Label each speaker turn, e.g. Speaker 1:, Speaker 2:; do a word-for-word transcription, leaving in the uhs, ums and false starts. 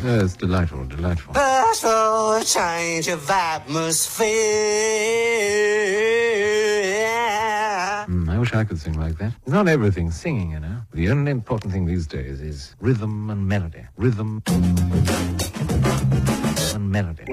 Speaker 1: Yes, delightful, delightful.
Speaker 2: Ask for a change of atmosphere.
Speaker 1: Mm, I wish I could sing like that. It's not everything singing, you know. The only important thing these days is rhythm and melody. Rhythm and melody.